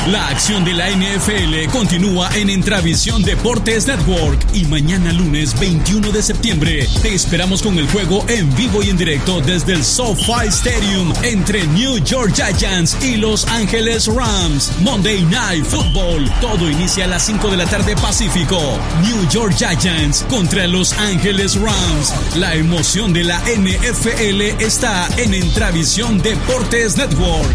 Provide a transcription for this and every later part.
La acción de la NFL continúa en Entravisión Deportes Network y mañana lunes 21 de septiembre te esperamos con el juego en vivo y en directo desde el SoFi Stadium entre New York Giants y Los Ángeles Rams. Monday Night Football. Todo inicia a las 5 de la tarde Pacífico. New York Giants contra Los Ángeles Rams. La emoción de la NFL está en Entravisión Deportes Network.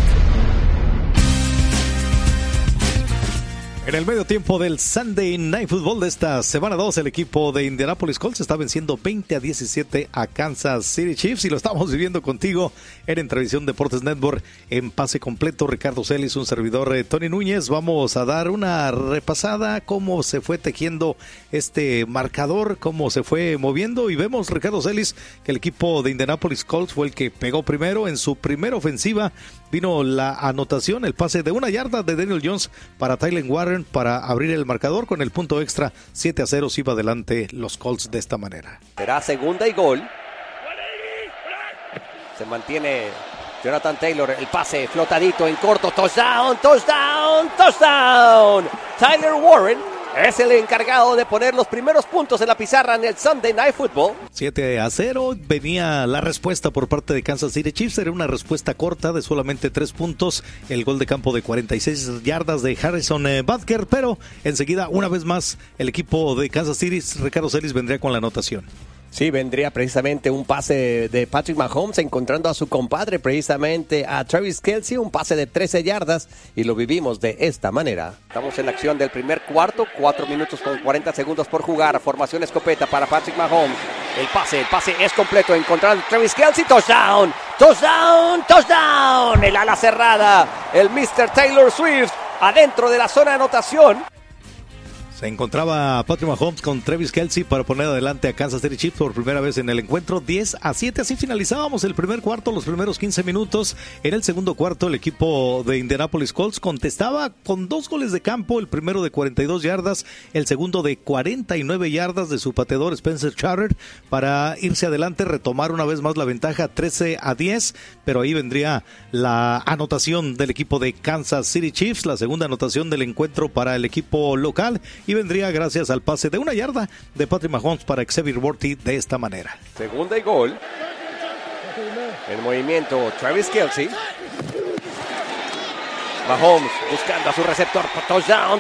En el medio tiempo del Sunday Night Football de esta semana 2, el equipo de Indianapolis Colts está venciendo 20-17 a Kansas City Chiefs y lo estamos viviendo contigo en Entravisión Deportes Network en pase completo. Ricardo Celis, un servidor, Tony Núñez. Vamos a dar una repasada cómo se fue tejiendo este marcador, cómo se fue moviendo y vemos, Ricardo Celis, que el equipo de Indianapolis Colts fue el que pegó primero. En su primera ofensiva vino la anotación, el pase de 1 yarda de Daniel Jones para Tylen Warren para abrir el marcador. Con el punto extra 7-0 se iba adelante los Colts de esta manera. Será segunda y gol. Se mantiene Jonathan Taylor, el pase flotadito en corto, touchdown. Tyler Warren es el encargado de poner los primeros puntos en la pizarra en el Sunday Night Football. 7-0, venía la respuesta por parte de Kansas City Chiefs, era una respuesta corta de solamente 3 puntos, el gol de campo de 46 yardas de Harrison Butker, pero enseguida, una vez más, el equipo de Kansas City, Ricardo Celis, vendría con la anotación. Sí, vendría precisamente un pase de Patrick Mahomes encontrando a su compadre, precisamente a Travis Kelce, un pase de 13 yardas y lo vivimos de esta manera. Estamos en la acción del primer cuarto, 4 minutos con 40 segundos por jugar, formación escopeta para Patrick Mahomes. El pase es completo, encontrando a Travis Kelce, touchdown, el ala cerrada, el Mr. Taylor Swift, adentro de la zona de anotación. Se encontraba Patrick Mahomes con Travis Kelce para poner adelante a Kansas City Chiefs por primera vez en el encuentro, 10-7. Así finalizábamos el primer cuarto, los primeros 15 minutos. En el segundo cuarto, el equipo de Indianapolis Colts contestaba con 2 goles de campo, el primero de 42 yardas, el segundo de 49 yardas de su pateador Spencer Charter para irse adelante, retomar una vez más la ventaja 13-10, pero ahí vendría la anotación del equipo de Kansas City Chiefs, la segunda anotación del encuentro para el equipo local, y vendría gracias al pase de 1 yarda de Patrick Mahomes para Xavier Worthy de esta manera. Segunda y gol. En movimiento Travis Kelce. Mahomes buscando a su receptor. Touchdown.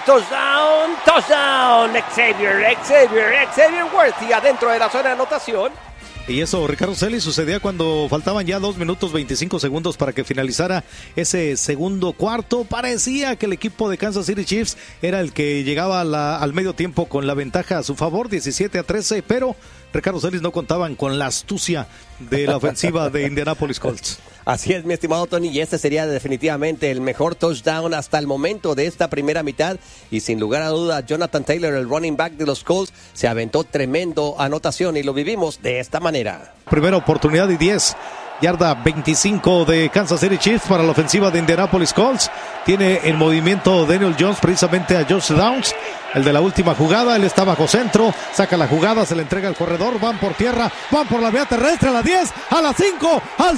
Xavier Worthy adentro de la zona de anotación. Y eso, Ricardo Celis, sucedía cuando faltaban ya 2 minutos 25 segundos para que finalizara ese segundo cuarto. Parecía que el equipo de Kansas City Chiefs era el que llegaba al medio tiempo con la ventaja a su favor, 17-13, pero Ricardo Celis no contaban con la astucia de la ofensiva de Indianapolis Colts. Así es, mi estimado Tony, y este sería definitivamente el mejor touchdown hasta el momento de esta primera mitad, y sin lugar a duda Jonathan Taylor, el running back de los Colts, se aventó tremendo anotación y lo vivimos de esta manera. Primera oportunidad y 10. Yarda 25 de Kansas City Chiefs para la ofensiva de Indianapolis Colts. Tiene en movimiento Daniel Jones precisamente a Josh Downs, el de la última jugada. Él está bajo centro, saca la jugada, se le entrega al corredor, van por tierra, van por la vía terrestre, a la 10, a la 5, al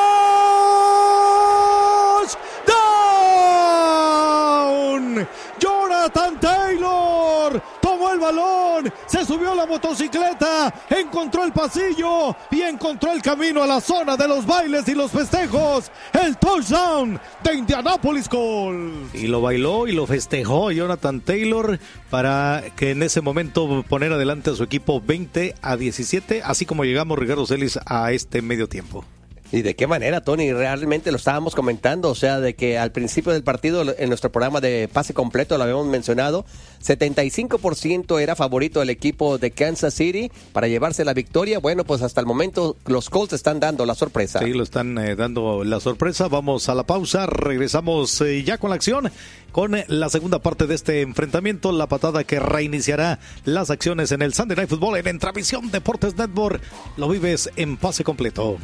touchdown. Jonathan Taylor tomó el balón, se subió a la motocicleta, encontró el pasillo y encontró el camino a la zona de los bailes y los festejos. El touchdown de Indianapolis Colts. Y lo bailó y lo festejó Jonathan Taylor para que en ese momento poner adelante a su equipo 20-17, así como llegamos, Ricardo Celis, a este medio tiempo. ¿Y de qué manera, Tony? Realmente lo estábamos comentando, o sea, de que al principio del partido, en nuestro programa de pase completo, lo habíamos mencionado, 75% era favorito del equipo de Kansas City para llevarse la victoria. Bueno, pues hasta el momento los Colts están dando la sorpresa. Sí, lo están dando la sorpresa. Vamos a la pausa, regresamos ya con la acción, con la segunda parte de este enfrentamiento, la patada que reiniciará las acciones en el Sunday Night Football en Entravisión Deportes Network. Lo vives en pase completo.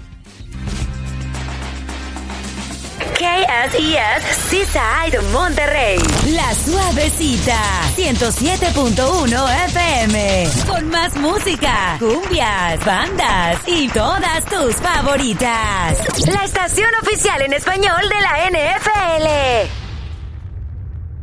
KSES Seaside Monterrey, La Suavecita, 107.1 FM, con más música, cumbias, bandas y todas tus favoritas. La estación oficial en español de la NFL.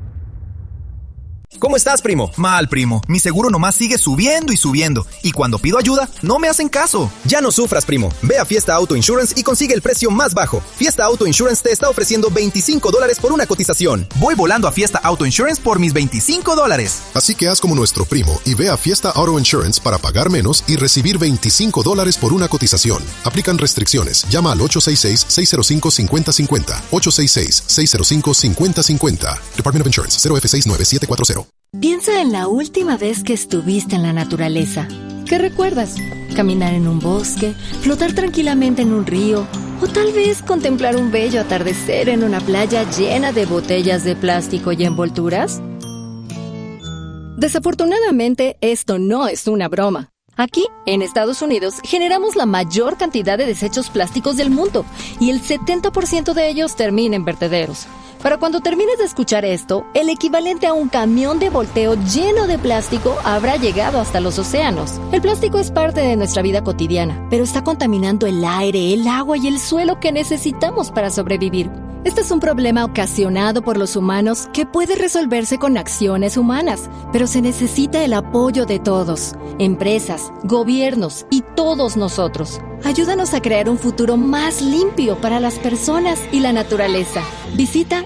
¿Cómo estás, primo? Mal, primo. Mi seguro nomás sigue subiendo y subiendo. Y cuando pido ayuda, no me hacen caso. Ya no sufras, primo. Ve a Fiesta Auto Insurance y consigue el precio más bajo. Fiesta Auto Insurance te está ofreciendo $25 por una cotización. Voy volando a Fiesta Auto Insurance por mis $25. Así que haz como nuestro primo y ve a Fiesta Auto Insurance para pagar menos y recibir $25 por una cotización. Aplican restricciones. Llama al 866-605-5050. 866-605-5050. Department of Insurance. 0F69740. Piensa en la última vez que estuviste en la naturaleza. ¿Qué recuerdas? ¿Caminar en un bosque? ¿Flotar tranquilamente en un río? ¿O tal vez contemplar un bello atardecer en una playa llena de botellas de plástico y envolturas? Desafortunadamente, esto no es una broma. Aquí, en Estados Unidos, generamos la mayor cantidad de desechos plásticos del mundo y el 70% de ellos termina en vertederos. Para cuando termines de escuchar esto, el equivalente a un camión de volteo lleno de plástico habrá llegado hasta los océanos. El plástico es parte de nuestra vida cotidiana, pero está contaminando el aire, el agua y el suelo que necesitamos para sobrevivir. Este es un problema ocasionado por los humanos que puede resolverse con acciones humanas, pero se necesita el apoyo de todos, empresas, gobiernos y todos nosotros. Ayúdanos a crear un futuro más limpio para las personas y la naturaleza. Visita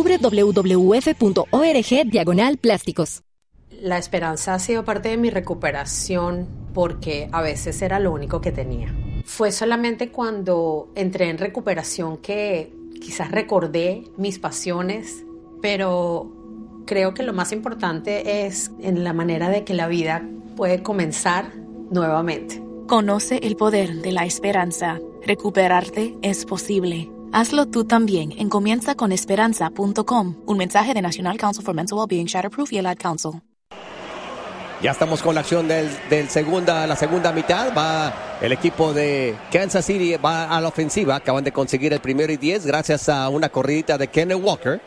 descubre.wwf.org/plásticos. La esperanza ha sido parte de mi recuperación porque a veces era lo único que tenía. Fue solamente cuando entré en recuperación que quizás recordé mis pasiones, pero creo que lo más importante es en la manera de que la vida puede comenzar nuevamente. Conoce el poder de la esperanza. Recuperarte es posible. Hazlo tú también en comienzaconesperanza.com. Un mensaje de National Council for Mental Wellbeing, Shatterproof y el Ad Council. Ya estamos con la acción la segunda mitad. Va el equipo de Kansas City, va a la ofensiva. Acaban de conseguir el 1st y 10 gracias a una corridita de Kenneth Walker.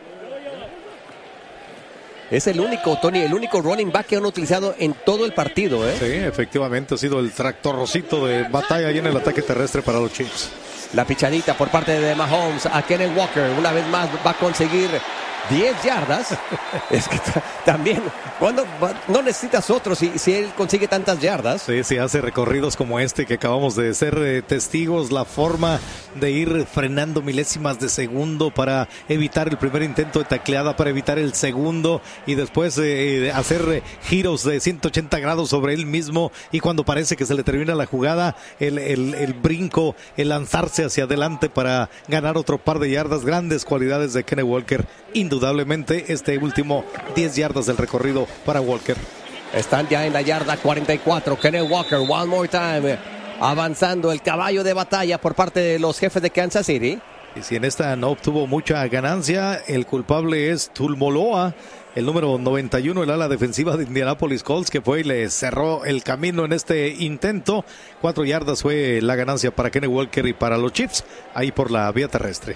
Es el único running back que han utilizado en todo el partido, ¿eh? Sí, efectivamente ha sido el tractorcito de batalla ahí en el ataque terrestre para los Chiefs. La pichadita por parte de Mahomes a Kenneth Walker. Una vez más va a conseguir 10 yardas. Es que también, cuando no necesitas otro si él consigue tantas yardas. Sí, hace recorridos como este que acabamos de ser testigos, la forma de ir frenando milésimas de segundo para evitar el primer intento de tacleada, para evitar el segundo y después hacer giros de 180 grados sobre él mismo, y cuando parece que se le termina la jugada, el brinco, el lanzarse hacia adelante para ganar otro par de yardas. Grandes cualidades de Kenneth Walker. Indudablemente este último 10 yardas del recorrido para Walker. Están ya en la yarda 44. Kenneth Walker, one more time, avanzando el caballo de batalla por parte de los jefes de Kansas City. Y si en esta no obtuvo mucha ganancia, el culpable es Tulmoloa, el número 91, el ala defensiva de Indianapolis Colts, que fue y le cerró el camino en este intento. 4 yardas fue la ganancia para Kenneth Walker y para los Chiefs, ahí por la vía terrestre.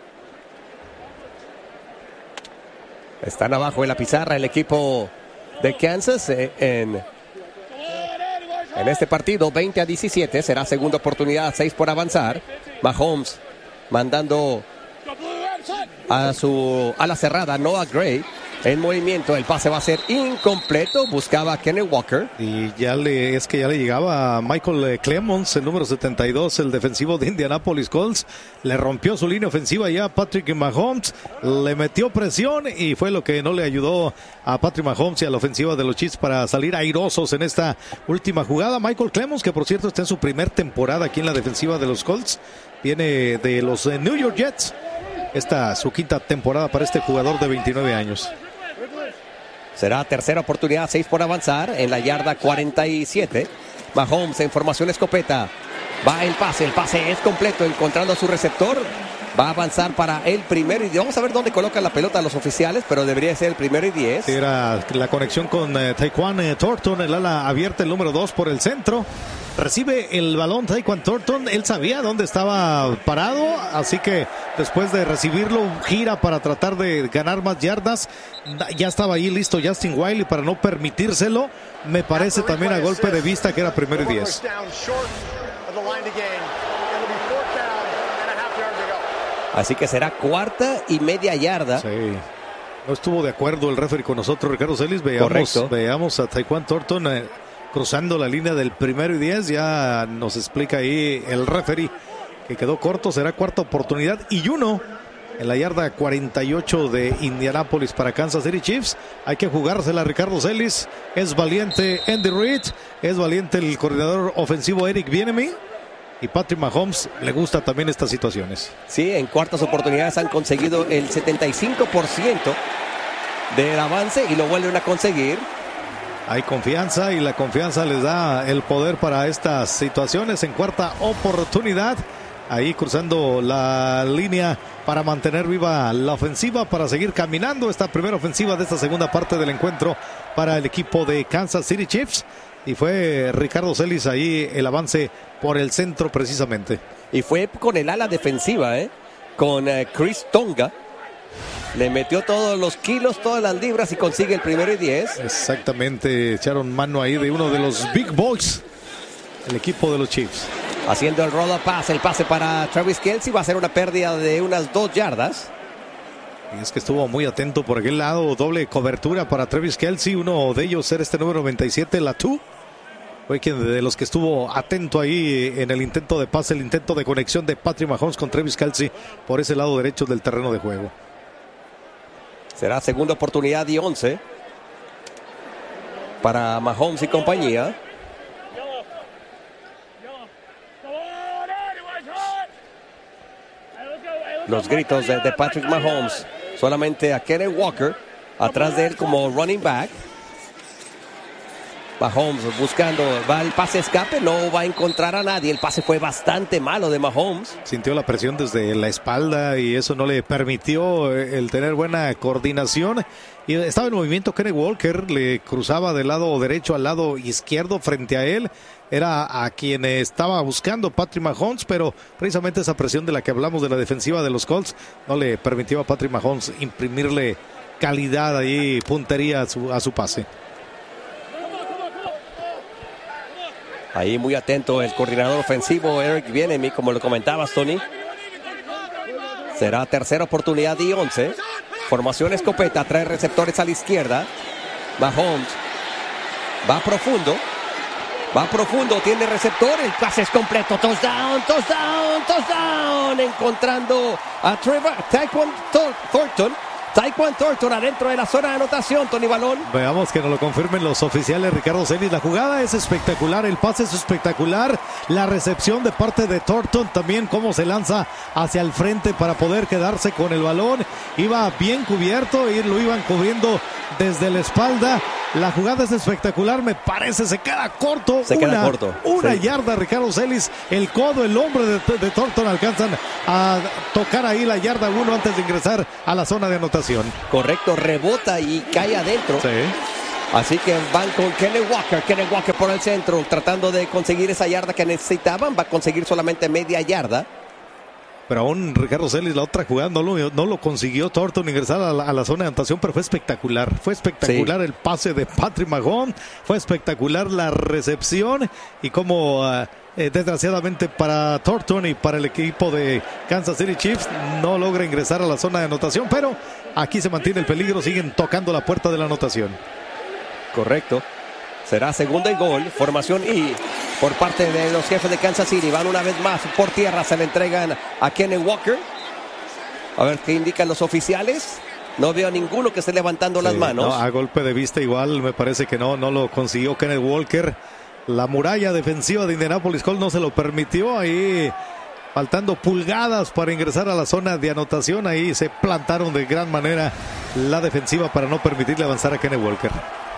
Están abajo en la pizarra el equipo de Kansas en este partido, 20-17. Será segunda oportunidad, 6 por avanzar. Mahomes mandando a su ala cerrada, Noah Gray, en movimiento. El pase va a ser incompleto. Buscaba a Kenneth Walker. Y ya le llegaba a Michael Clemons, el número 72, el defensivo de Indianapolis Colts. Le rompió su línea ofensiva ya a Patrick Mahomes. Le metió presión y fue lo que no le ayudó a Patrick Mahomes y a la ofensiva de los Chiefs para salir airosos en esta última jugada. Michael Clemons, que por cierto está en su primer temporada aquí en la defensiva de los Colts. Viene de los New York Jets. Esta su quinta temporada para este jugador de 29 años. Será tercera oportunidad, 6 por avanzar en la yarda 47. Mahomes en formación escopeta. Va el pase es completo, encontrando a su receptor. Va a avanzar para el 1st y 10. Vamos a ver dónde colocan la pelota los oficiales, pero debería ser el 1st y 10. Era la conexión con Tyquan Thornton, el ala abierta, el número 2 por el centro. Recibe el balón Tyquan Thornton, él sabía dónde estaba parado, así que después de recibirlo gira para tratar de ganar más yardas. Ya estaba ahí listo Justin Wiley para no permitírselo. Me parece también a golpe de vista que era 1st y 10. Así que será 4.5 yardas. Sí. No estuvo de acuerdo el referee con nosotros, Ricardo Celis. Veamos a Tyquan Thornton cruzando la línea del 1º y 10. Ya nos explica ahí el referee que quedó corto. Será cuarta oportunidad y 1 en la yarda 48 de Indianapolis para Kansas City Chiefs. Hay que jugársela, Ricardo Celis. Es valiente Andy Reid, es valiente el coordinador ofensivo Eric Bieniemy. Y Patrick Mahomes le gusta también estas situaciones. Sí, en cuartas oportunidades han conseguido el 75% del avance y lo vuelven a conseguir. Hay confianza y la confianza les da el poder para estas situaciones. En cuarta oportunidad, ahí cruzando la línea para mantener viva la ofensiva, para seguir caminando esta primera ofensiva de esta segunda parte del encuentro para el equipo de Kansas City Chiefs. Y fue Ricardo Celis ahí el avance por el centro precisamente. Y fue con el ala defensiva, con Chris Tonga. Le metió todos los kilos, todas las libras y consigue el 1º y 10. Exactamente, echaron mano ahí de uno de los Big Boys, el equipo de los Chiefs. Haciendo el roll pass, el pase para Travis Kelce, va a ser una pérdida de unas 2 yardas. Y es que estuvo muy atento por aquel lado, doble cobertura para Travis Kelce, uno de ellos era este número 97, Latu. Fue quien de los que estuvo atento ahí en el intento de pase, el intento de conexión de Patrick Mahomes con Travis Kelce por ese lado derecho del terreno de juego. Será segunda oportunidad y 11 para Mahomes y compañía. Los gritos de Patrick Mahomes. Solamente a Kenneth Walker atrás de él como running back. Mahomes buscando, va el pase escape, no va a encontrar a nadie. El pase fue bastante malo de Mahomes. Sintió la presión desde la espalda y eso no le permitió el tener buena coordinación. Y estaba en movimiento Kenneth Walker, le cruzaba del lado derecho al lado izquierdo frente a él. Era a quien estaba buscando Patrick Mahomes, pero precisamente esa presión de la que hablamos de la defensiva de los Colts no le permitió a Patrick Mahomes imprimirle calidad ahí, puntería a su pase. Ahí muy atento el coordinador ofensivo Eric Bieniemy, como lo comentabas, Tony. Será tercera oportunidad y 11. Formación escopeta, 3 receptores a la izquierda. Mahomes va profundo. Tiene receptor, el pase es completo. Touchdown. Encontrando a Tyquan Thornton adentro de la zona de anotación, Tony Balón. Veamos que nos lo confirmen los oficiales, Ricardo Celis. La jugada es espectacular, el pase es espectacular, la recepción de parte de Thornton también, cómo se lanza hacia el frente para poder quedarse con el balón. Iba bien cubierto y lo iban cubriendo desde la espalda. La jugada es espectacular, me parece, se queda corto. Una yarda, Ricardo Celis. El codo, el hombro de Thornton alcanzan a tocar ahí la yarda 1 antes de ingresar a la zona de anotación. Correcto, rebota y cae adentro. Sí. Así que van con Kenneth Walker por el centro, tratando de conseguir esa yarda que necesitaban. Va a conseguir solamente media yarda. Pero aún Ricardo Celis, la otra jugada no lo consiguió Thornton ingresar a la zona de anotación, pero fue espectacular. Fue espectacular el pase de Patrick Mahomes, fue espectacular la recepción y como desgraciadamente para Thornton y para el equipo de Kansas City Chiefs no logra ingresar a la zona de anotación, pero aquí se mantiene el peligro, siguen tocando la puerta de la anotación. Correcto. Será segunda y gol, formación I por parte de los jefes de Kansas City. Van una vez más por tierra, se le entregan a Kenneth Walker. A ver qué indican los oficiales. No veo a ninguno que esté levantando las manos. No, a golpe de vista igual me parece que no lo consiguió Kenneth Walker. La muralla defensiva de Indianapolis Colts no se lo permitió. Ahí faltando pulgadas para ingresar a la zona de anotación. Ahí se plantaron de gran manera la defensiva para no permitirle avanzar a Kenneth Walker.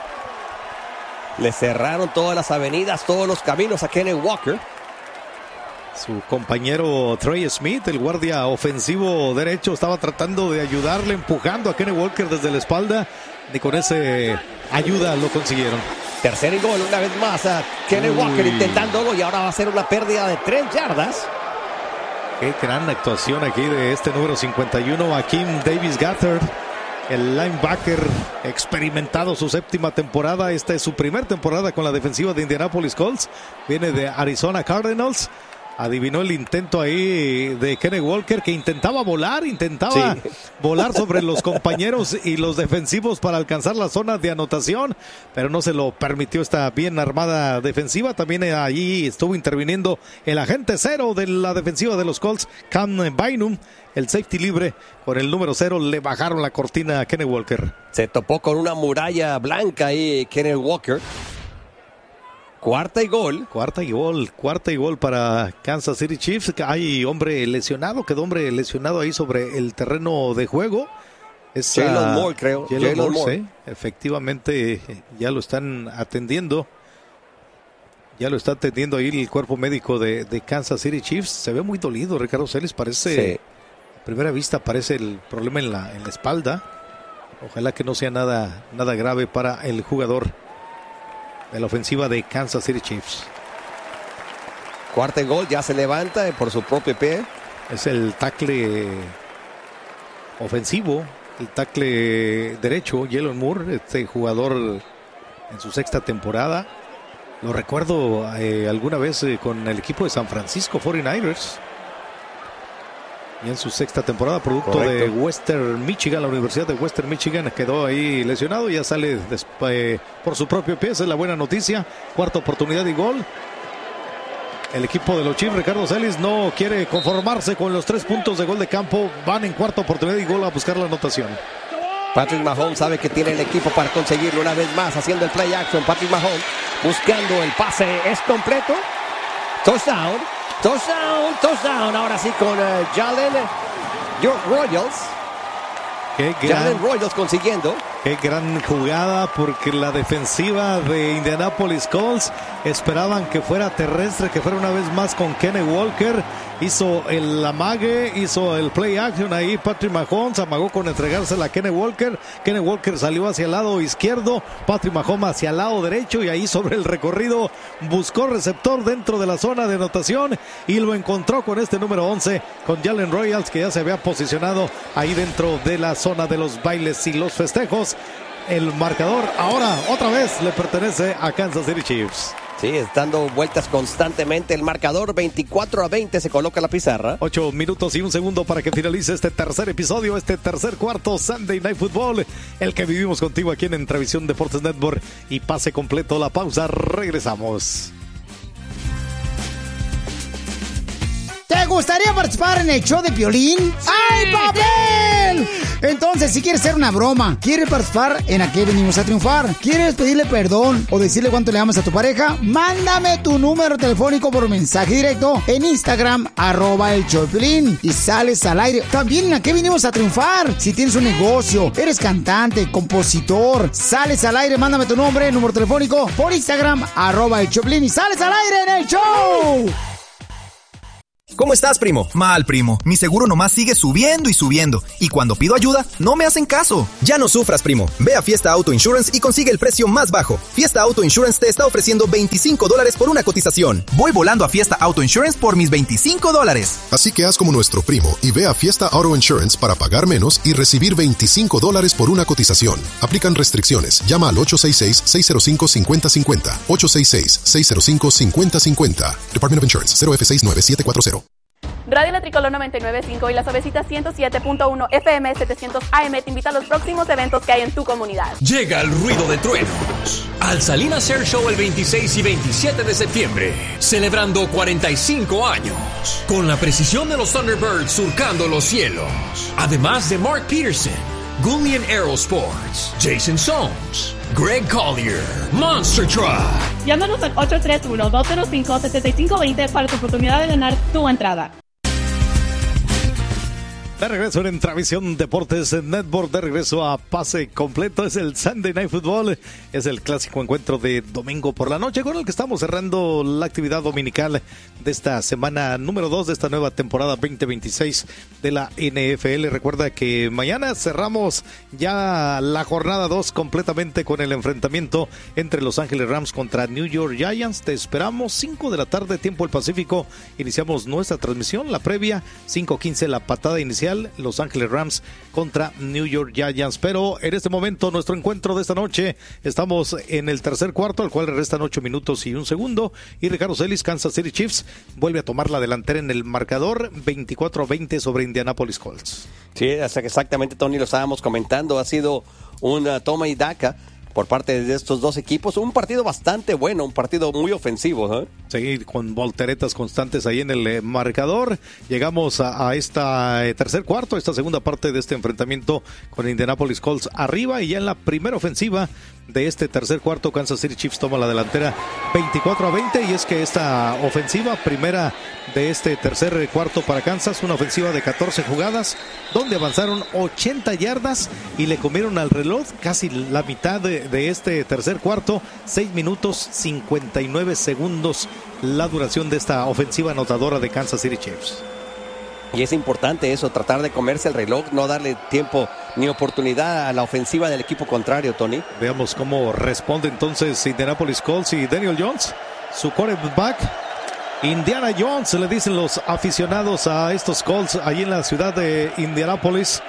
Le cerraron todas las avenidas, todos los caminos a Kenneth Walker. Su compañero Trey Smith, el guardia ofensivo derecho, estaba tratando de ayudarle, empujando a Kenneth Walker desde la espalda. Y con ese ayuda lo consiguieron. Tercer y gol, una vez más a Kenneth Walker intentándolo. Y ahora va a ser una pérdida de 3 yardas. Qué gran actuación aquí de este número 51, Akeem Davis-Gaithert. El linebacker experimentado, su 7ª temporada. Esta es su primera temporada con la defensiva de Indianapolis Colts. Viene de Arizona Cardinals. Adivinó el intento ahí de Kenneth Walker, que intentaba volar sobre los compañeros y los defensivos para alcanzar la zona de anotación, pero no se lo permitió esta bien armada defensiva. También allí estuvo interviniendo el agente 0 de la defensiva de los Colts, Cam Bynum, el safety libre. Con el número 0 le bajaron la cortina a Kenneth Walker. Se topó con una muralla blanca ahí Kenneth Walker. Cuarta y gol para Kansas City Chiefs. Hay hombre lesionado, quedó hombre lesionado ahí sobre el terreno de juego. Jalen Moore, creo. Jalen Moore. Sí, efectivamente ya lo están atendiendo. Ya lo está atendiendo ahí el cuerpo médico de Kansas City Chiefs. Se ve muy dolido, Ricardo Celis. Parece, a primera vista parece el problema en la espalda. Ojalá que no sea nada grave para el jugador de la ofensiva de Kansas City Chiefs. Cuarta y gol, ya se levanta por su propio pie. Es el tackle ofensivo, el tackle derecho, Jalen Moore, este jugador en su sexta temporada. Lo recuerdo alguna vez con el equipo de San Francisco 49ers. Y en su sexta temporada, producto de Western Michigan, la Universidad de Western Michigan, quedó ahí lesionado. Ya sale por su propio pie, esa es la buena noticia. Cuarta oportunidad y gol. El equipo de los Chiefs, Ricardo Celis, no quiere conformarse con los 3 puntos de gol de campo. Van en cuarta oportunidad y gol a buscar la anotación. Patrick Mahomes sabe que tiene el equipo para conseguirlo una vez más, haciendo el play action. Patrick Mahomes buscando el pase, es completo. Touchdown. Ahora sí con Jalen Royals. Jalen Royals consiguiendo. Qué gran jugada, porque la defensiva de Indianapolis Colts esperaban que fuera terrestre, que fuera una vez más con Kenneth Walker. Hizo el amague, hizo el play action ahí. Patrick Mahomes amagó con entregársela a Kenneth Walker. Kenneth Walker salió hacia el lado izquierdo, Patrick Mahomes hacia el lado derecho, y ahí sobre el recorrido buscó receptor dentro de la zona de anotación y lo encontró con este número 11, con Jalen Royals, que ya se había posicionado ahí dentro de la zona de los bailes y los festejos. El marcador ahora otra vez le pertenece a Kansas City Chiefs. Sí, dando vueltas constantemente el marcador. 24-20 se coloca la pizarra. 8 minutos y 1 segundo para que finalice este tercer episodio, este tercer cuarto Sunday Night Football, el que vivimos contigo aquí en Entrevisión Deportes Network. Y pase completo la pausa, regresamos. ¿Te gustaría participar en el show de Piolín? ¡Ay, papel! Entonces, si quieres hacer una broma, quieres participar en ¿A qué venimos a triunfar? ¿Quieres pedirle perdón o decirle cuánto le amas a tu pareja? Mándame tu número telefónico por mensaje directo en Instagram, @el show de Piolín, y sales al aire. También en ¿A qué venimos a triunfar? Si tienes un negocio, eres cantante, compositor, sales al aire, mándame tu nombre, número telefónico por Instagram, @el show de Piolín, y sales al aire en el show. ¿Cómo estás, primo? Mal, primo. Mi seguro nomás sigue subiendo y subiendo. Y cuando pido ayuda, no me hacen caso. Ya no sufras, primo. Ve a Fiesta Auto Insurance y consigue el precio más bajo. Fiesta Auto Insurance te está ofreciendo $25 por una cotización. Voy volando a Fiesta Auto Insurance por mis $25. Así que haz como nuestro primo y ve a Fiesta Auto Insurance para pagar menos y recibir $25 por una cotización. Aplican restricciones. Llama al 866-605-5050. 866-605-5050. Department of Insurance. 0F69740. Radio La Tricolor 99.5 y Las Obesitas 107.1 FM 700 AM te invita a los próximos eventos que hay en tu comunidad. Llega el ruido de truenos al Salinas Air Show el 26 y 27 de septiembre, celebrando 45 años, con la precisión de los Thunderbirds surcando los cielos. Además de Mark Peterson, Gullian Aerosports, Jason Soames, Greg Collier, Monster Truck. Llámanos al 831-205-7520 para tu oportunidad de ganar tu entrada. De regreso en Entrevisión Deportes Network, de regreso a pase completo. Es el Sunday Night Football, es el clásico encuentro de domingo por la noche con el que estamos cerrando la actividad dominical de esta semana número 2 de esta nueva temporada 2026 de la NFL. Recuerda que mañana cerramos ya la jornada 2 completamente con el enfrentamiento entre Los Ángeles Rams contra New York Giants. Te esperamos 5 de la tarde, tiempo del Pacífico. Iniciamos nuestra transmisión, la previa, 5:15 la patada inicial. especial, Los Ángeles Rams contra New York Giants. Pero en este momento, nuestro encuentro de esta noche, estamos en el tercer cuarto, al cual le restan 8 minutos y un segundo, y Ricardo Celis, Kansas City Chiefs, vuelve a tomar la delantera en el marcador, 24-20 sobre Indianapolis Colts. Sí, exactamente, Tony, lo estábamos comentando, ha sido una toma y daca por parte de estos dos equipos, un partido bastante bueno, un partido muy ofensivo, ¿eh? Sí, con volteretas constantes ahí en el marcador. Llegamos a esta tercer cuarto, esta segunda parte de este enfrentamiento con Indianapolis Colts arriba, y ya en la primera ofensiva de este tercer cuarto, Kansas City Chiefs toma la delantera 24-20, y es que esta ofensiva primera de este tercer cuarto para Kansas, una ofensiva de 14 jugadas, donde avanzaron 80 yardas y le comieron al reloj casi la mitad de este tercer cuarto, 6 minutos 59 segundos la duración de esta ofensiva anotadora de Kansas City Chiefs. Y es importante eso, tratar de comerse el reloj, no darle tiempo ni oportunidad a la ofensiva del equipo contrario, Tony. Veamos cómo responde entonces Indianapolis Colts y Daniel Jones, su quarterback. Indiana Jones, le dicen los aficionados a estos Colts allí en la ciudad de Indianapolis.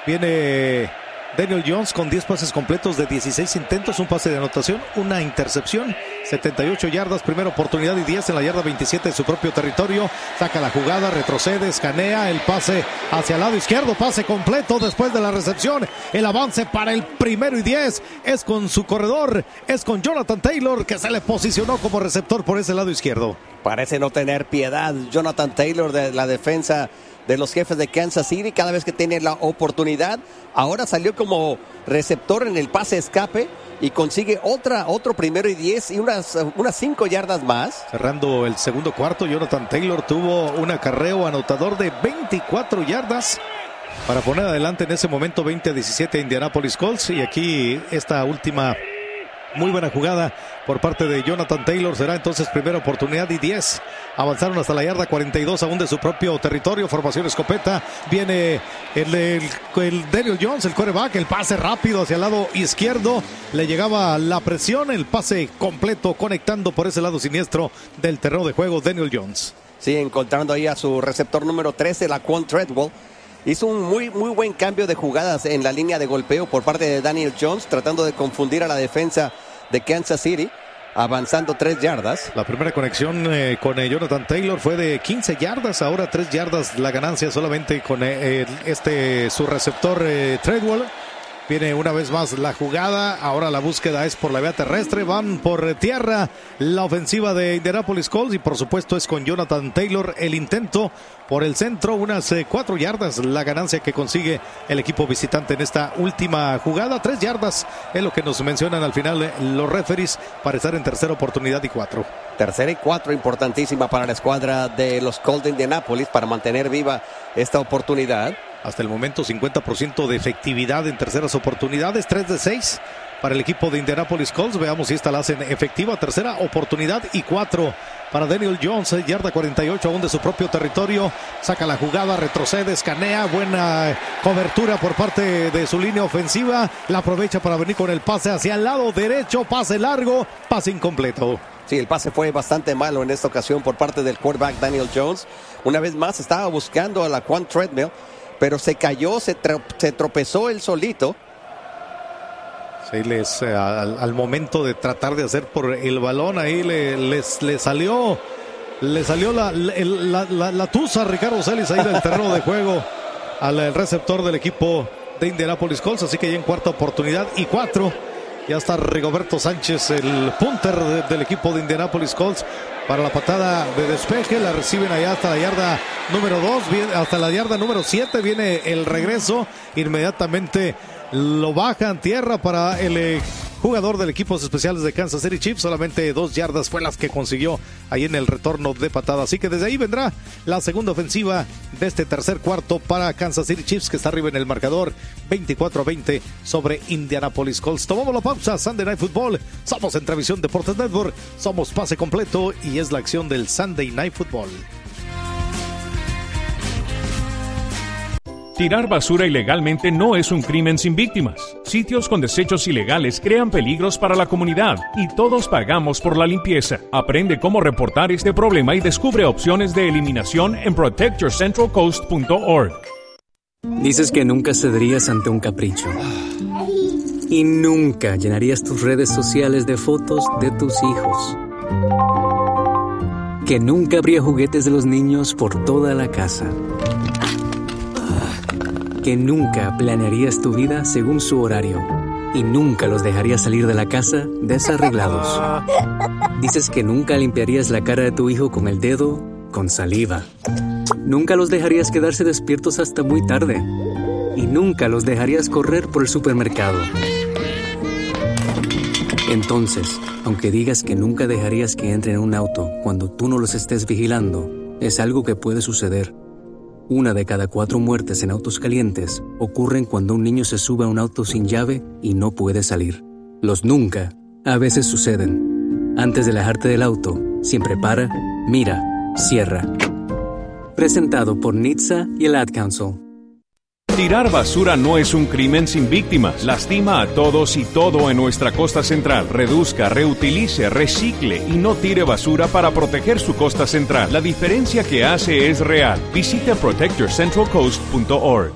Viene Daniel Jones con 10 pases completos de 16 intentos, un pase de anotación, una intercepción, 78 yardas, primera oportunidad y 10 en la yarda 27 de su propio territorio. Saca la jugada, retrocede, escanea, el pase hacia el lado izquierdo, pase completo después de la recepción. El avance para el 1º y 10 es con su corredor, es con Jonathan Taylor, que se le posicionó como receptor por ese lado izquierdo. Parece no tener piedad Jonathan Taylor de la defensa de los Jefes de Kansas City cada vez que tiene la oportunidad. Ahora salió como receptor en el pase escape y consigue otro 1º y 10 y unas 5 yardas más. Cerrando el segundo cuarto, Jonathan Taylor tuvo un acarreo anotador de 24 yardas para poner adelante en ese momento 20-17 a Indianapolis Colts. Y aquí esta última muy buena jugada por parte de Jonathan Taylor será entonces primera oportunidad y 10. Avanzaron hasta la yarda 42 aún de su propio territorio. Formación escopeta. Viene el Daniel Jones, el quarterback. El pase rápido hacia el lado izquierdo. Le llegaba la presión. El pase completo conectando por ese lado siniestro del terreno de juego Daniel Jones. Sí, encontrando ahí a su receptor número 13, Laquan Treadwell. Hizo un muy buen cambio de jugadas en la línea de golpeo por parte de Daniel Jones, tratando de confundir a la defensa de Kansas City, avanzando 3 yardas. La primera conexión con Jonathan Taylor fue de 15 yardas, ahora 3 yardas la ganancia solamente con su receptor Treadwell. Viene una vez más la jugada, ahora la búsqueda es por la vía terrestre, van por tierra la ofensiva de Indianapolis Colts y por supuesto es con Jonathan Taylor el intento por el centro, unas 4 yardas la ganancia que consigue el equipo visitante en esta última jugada. 3 yardas es lo que nos mencionan al final los referees para estar en tercera oportunidad y 4. Tercera y 4 importantísima para la escuadra de los Colts de Indianapolis para mantener viva esta oportunidad. Hasta el momento 50% de efectividad en terceras oportunidades, 3 de 6 para el equipo de Indianapolis Colts. Veamos si esta la hacen efectiva. Tercera oportunidad y 4 para Daniel Jones, yarda 48 aún de su propio territorio. Saca la jugada, retrocede, escanea, buena cobertura por parte de su línea ofensiva. La aprovecha para venir con el pase hacia el lado derecho, pase largo, pase incompleto. Sí, el pase fue bastante malo en esta ocasión por parte del quarterback Daniel Jones. Una vez más estaba buscando a Laquan Treadwell, pero se cayó, se tropezó él solito. Sí, al momento de tratar de hacer por el balón, ahí le salió la tusa a Ricardo Celis ahí del terreno de juego al receptor del equipo de Indianapolis Colts. Así que ya en cuarta oportunidad y 4. Ya está Rigoberto Sánchez, el punter del equipo de Indianapolis Colts, para la patada de despeje. La reciben allá hasta la yarda número 2, hasta la yarda número 7. Viene el regreso, inmediatamente lo bajan tierra para el jugador del equipo especiales de Kansas City Chiefs. Solamente 2 yardas fue las que consiguió ahí en el retorno de patada. Así que desde ahí vendrá la segunda ofensiva de este tercer cuarto para Kansas City Chiefs, que está arriba en el marcador 24-20 sobre Indianapolis Colts. Tomamos la pausa. Sunday Night Football. Somos en Transmisión Deportes Network. Somos pase completo y es la acción del Sunday Night Football. Tirar basura ilegalmente no es un crimen sin víctimas. Sitios con desechos ilegales crean peligros para la comunidad y todos pagamos por la limpieza. Aprende cómo reportar este problema y descubre opciones de eliminación en protectyourcentralcoast.org. Dices que nunca cederías ante un capricho. Y nunca llenarías tus redes sociales de fotos de tus hijos. Que nunca habría juguetes de los niños por toda la casa. Que nunca planearías tu vida según su horario. Y nunca los dejarías salir de la casa desarreglados. Dices que nunca limpiarías la cara de tu hijo con el dedo con saliva. Nunca los dejarías quedarse despiertos hasta muy tarde. Y nunca los dejarías correr por el supermercado. Entonces, aunque digas que nunca dejarías que entren en un auto cuando tú no los estés vigilando, es algo que puede suceder. 1 de cada 4 muertes en autos calientes ocurren cuando un niño se sube a un auto sin llave y no puede salir. Los nunca a veces suceden. Antes de alejarte del auto, siempre para, mira, cierra. Presentado por NHTSA y el Ad Council. Tirar basura no es un crimen sin víctimas. Lastima a todos y todo en nuestra costa central. Reduzca, reutilice, recicle y no tire basura para proteger su costa central. La diferencia que hace es real. Visite protectyourcentralcoast.org.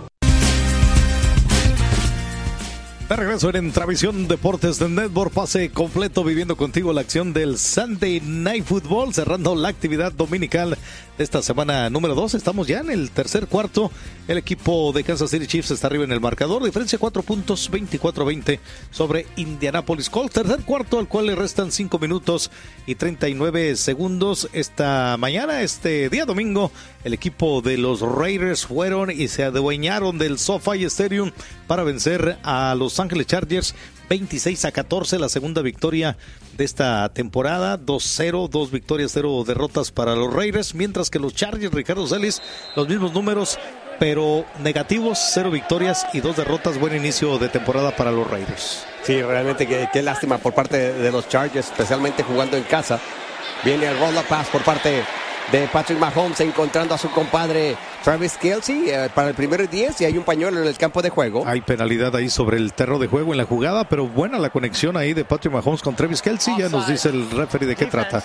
De regreso en Entravisión Deportes de Network, pase completo viviendo contigo la acción del Sunday Night Football, cerrando la actividad dominical de esta semana número 2. Estamos ya en el tercer cuarto. El equipo de Kansas City Chiefs está arriba en el marcador. Diferencia 4 puntos, 24-20 sobre Indianapolis Colts. Tercer cuarto al cual le restan 5 minutos y 39 segundos. Esta mañana, este día domingo, el equipo de los Raiders fueron y se adueñaron del SoFi Stadium para vencer a los Ángeles Chargers 26-14, la segunda victoria de esta temporada. 2-0, 2 victorias, 0 derrotas para los Raiders, mientras que los Chargers, Ricardo Celis, los mismos números, pero negativos, 0 victorias y 2 derrotas. Buen inicio de temporada para los Raiders. Sí, realmente qué lástima por parte de los Chargers, especialmente jugando en casa. Viene el roll-up pass por parte de Patrick Mahomes, encontrando a su compadre Travis Kelce para el 1º y 10, y hay un pañuelo en el campo de juego. Hay penalidad ahí sobre el terreno de juego en la jugada, pero buena la conexión ahí de Patrick Mahomes con Travis Kelce. Ya nos dice el referee de qué trata.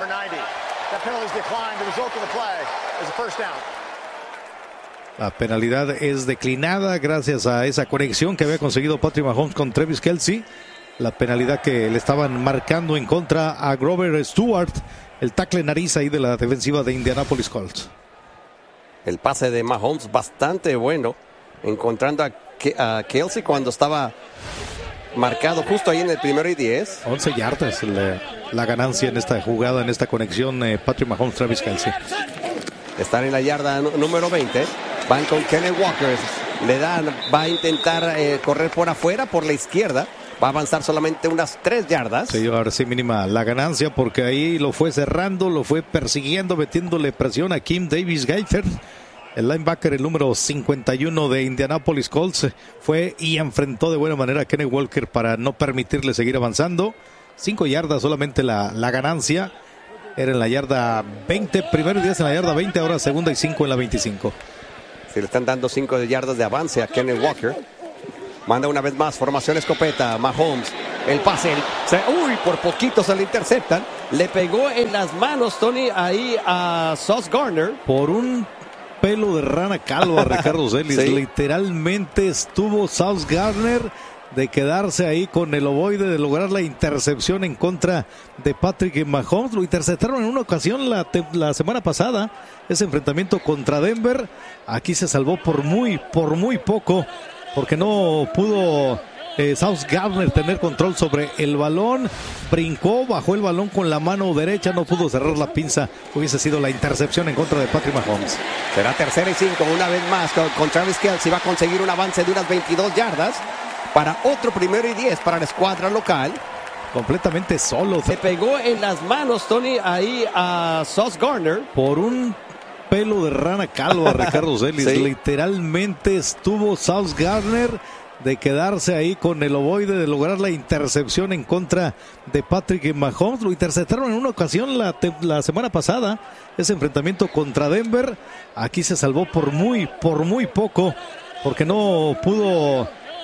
La penalidad es declinada gracias a esa conexión que había conseguido Patrick Mahomes con Travis Kelce. La penalidad que le estaban marcando en contra a Grover Stewart, el tackle nariz ahí de la defensiva de Indianapolis Colts. El pase de Mahomes bastante bueno, encontrando a Kelce cuando estaba marcado justo ahí en el 1º y 10. 11 yardas la ganancia en esta jugada, en esta conexión, Patrick Mahomes, Travis Kelce. Están en la yarda número 20. Van con Kenneth Walker. Le dan, va a intentar correr por afuera, por la izquierda. Va a avanzar solamente unas 3 yardas. Sí, ahora sí mínima la ganancia, porque ahí lo fue cerrando, lo fue persiguiendo, metiéndole presión a Kim Davis-Gaither. El linebacker, el número 51 de Indianapolis Colts, fue y enfrentó de buena manera a Kenneth Walker para no permitirle seguir avanzando. 5 yardas solamente la ganancia. Era en la yarda 20, 1º y 10 en la yarda 20, ahora 2ª y 5 en la 25. Se le están dando 5 yardas de avance a Kenneth Walker. Manda una vez más, formación escopeta, Mahomes, el pase, por poquito se le interceptan, le pegó en las manos, Tony, ahí a Sauce Gardner. Por un pelo de rana calva, Ricardo Celis, sí. Literalmente estuvo Sauce Gardner de quedarse ahí con el ovoide, de lograr la intercepción en contra de Patrick Mahomes. Lo interceptaron en una ocasión la semana pasada, ese enfrentamiento contra Denver. Aquí se salvó por muy poco, porque no pudo Sauce Gardner tener control sobre el balón. Brincó, bajó el balón con la mano derecha, no pudo cerrar la pinza. Hubiese sido la intercepción en contra de Patrick Mahomes. Será 3ª y 5, una vez más con Travis Kelce. Va a conseguir un avance de unas 22 yardas para otro 1º y 10 para la escuadra local. Completamente solo. Se pegó en las manos, Tony, ahí a Sauce Gardner. Por un pelo de rana calva, Ricardo Celis. Sí. Literalmente estuvo Sauce Gardner de quedarse ahí con el ovoide, de lograr la intercepción en contra de Patrick Mahomes. Lo interceptaron en una ocasión la semana pasada, ese enfrentamiento contra Denver. Aquí se salvó por muy poco, porque no pudo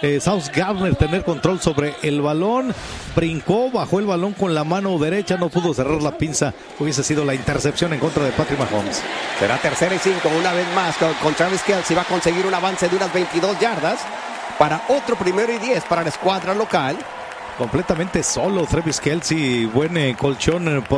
Sauce Gardner tener control sobre el balón. Brincó, bajó el balón con la mano derecha, no pudo cerrar la pinza. Hubiese sido la intercepción en contra de Patrick Mahomes. Será 3rd y 5 una vez más con Travis Kelce. Va a conseguir un avance de unas 22 yardas para otro 1º y 10 para la escuadra local. Completamente solo Travis Kelce, buen colchón